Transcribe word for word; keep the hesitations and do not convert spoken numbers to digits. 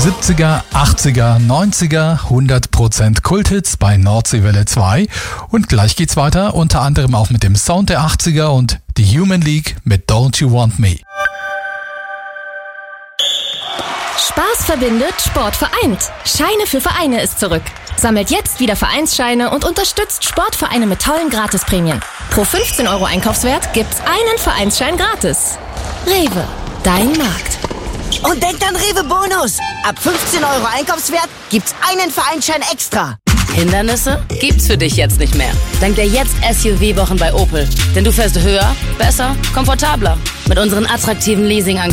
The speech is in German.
siebziger, achtziger, neunziger, hundert Prozent Kulthits bei Nordseewelle zwei. Und gleich geht's weiter, unter anderem auch mit dem Sound der achtziger und die Human League mit Don't You Want Me. Spaß verbindet, Sport vereint. Scheine für Vereine ist zurück. Sammelt jetzt wieder Vereinsscheine und unterstützt Sportvereine mit tollen Gratisprämien. Pro fünfzehn Euro Einkaufswert gibt's einen Vereinsschein gratis. Rewe, dein Markt. Und denkt an Rewe Bonus. Ab fünfzehn Euro Einkaufswert gibt's einen Vereinsschein extra. Hindernisse gibt's für dich jetzt nicht mehr. Dank der jetzt S U V-Wochen bei Opel. Denn du fährst höher, besser, komfortabler. Mit unseren attraktiven Leasingangeboten.